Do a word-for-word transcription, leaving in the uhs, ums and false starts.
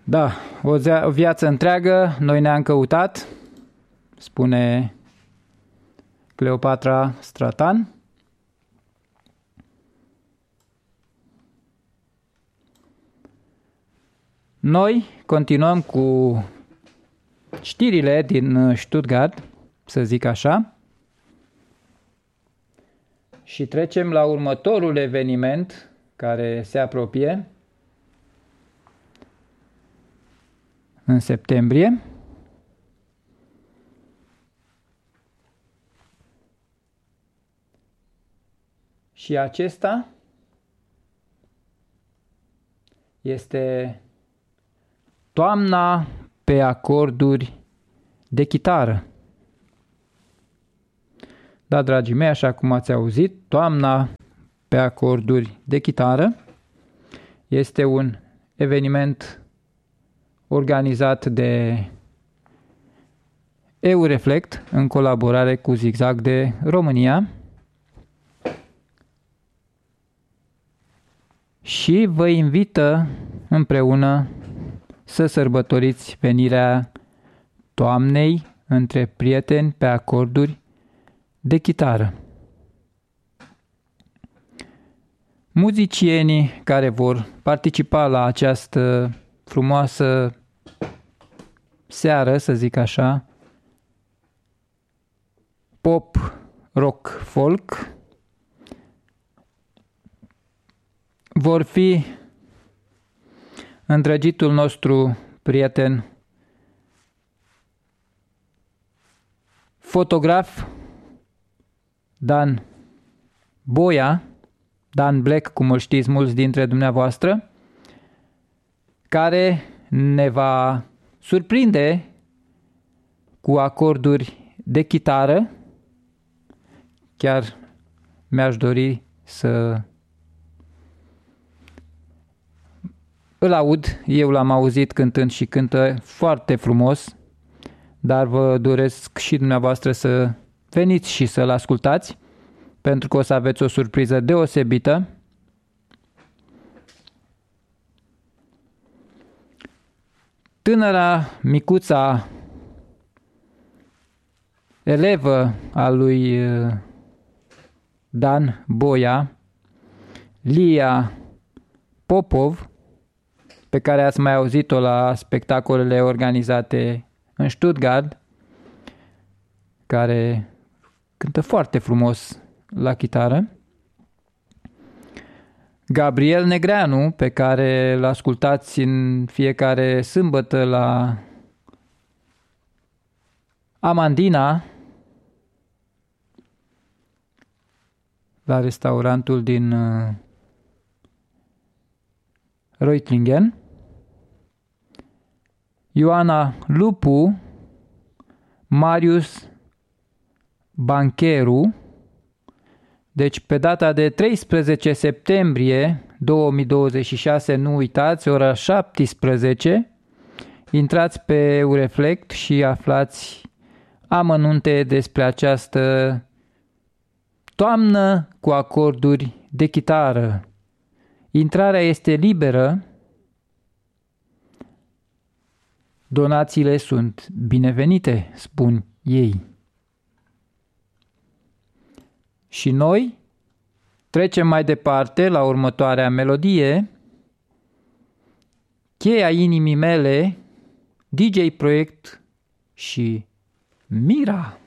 Da, o, zea, o viață întreagă noi ne-am căutat, spune Cleopatra Stratan. Noi continuăm cu știrile din Stuttgart, să zic așa, și trecem la următorul eveniment care se apropie în septembrie. Și acesta este Toamna pe acorduri de chitară. Da, dragii mei, așa cum ați auzit, Toamna pe acorduri de chitară este un eveniment organizat de Eureflect în colaborare cu Zigzag de România și vă invită împreună să sărbătoriți venirea toamnei între prieteni pe acorduri de chitară. Muzicienii care vor participa la această frumoasă seară, să zic așa, pop, rock, folk, vor fi îndrăgitul nostru prieten, fotograf Dan Boia, Dan Black, cum îl știți mulți dintre dumneavoastră, care ne va surprinde cu acorduri de chitară. Chiar mi-aș dori să îl aud. Eu l-am auzit cântând și cântă foarte frumos, dar vă doresc și dumneavoastră să veniți și să-l ascultați, pentru că o să aveți o surpriză deosebită. Tânăra, micuța elevă a lui Dan Boia, Lia Popov, pe care ați mai auzit-o la spectacolele organizate în Stuttgart, care cântă foarte frumos la chitară. Gabriel Negreanu, pe care îl ascultați în fiecare sâmbătă la Amandina, la restaurantul din uh, Reutlingen. Ioana Lupu, Marius Bancheru. Deci pe data de treisprezece septembrie două mii douăzeci și șase, nu uitați, ora șaptesprezece, intrați pe Eureflect și aflați amănunte despre această toamnă cu acorduri de chitară. Intrarea este liberă, donațiile sunt binevenite, spun ei. Și noi trecem mai departe la următoarea melodie, Cheia inimii mele, D J Project și Mira.